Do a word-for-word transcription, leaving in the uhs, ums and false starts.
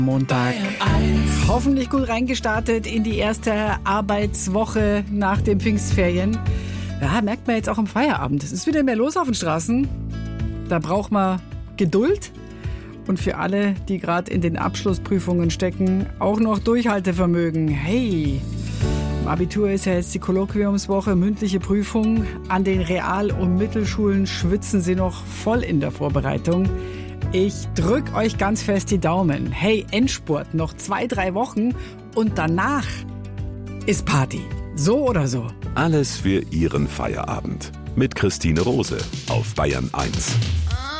Montag. Hoffentlich gut reingestartet in die erste Arbeitswoche nach den Pfingstferien. Ja, merkt man jetzt auch am Feierabend. Es ist wieder mehr los auf den Straßen. Da braucht man Geduld. Und für alle, die gerade in den Abschlussprüfungen stecken, auch noch Durchhaltevermögen. Hey, im Abitur ist ja jetzt die Kolloquiumswoche, mündliche Prüfung. An den Real- und Mittelschulen schwitzen sie noch voll in der Vorbereitung. Ich drück euch ganz fest die Daumen. Hey, Endspurt, noch zwei, drei Wochen und danach ist Party. So oder so. Alles für Ihren Feierabend. Mit Christine Rose auf Bayern eins.